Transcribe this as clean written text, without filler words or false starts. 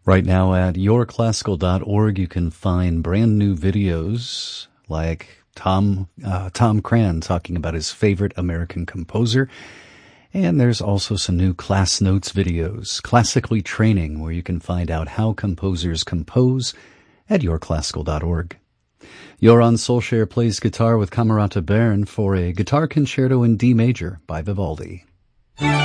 Right now at yourclassical.org, you can find brand new videos like Tom Cran talking about his favorite American composer. And there's also some new class notes videos, Classically Training, where you can find out how composers compose at yourclassical.org. Joran Solskjaer plays guitar with Camerata Bern for a guitar concerto in D major by Vivaldi.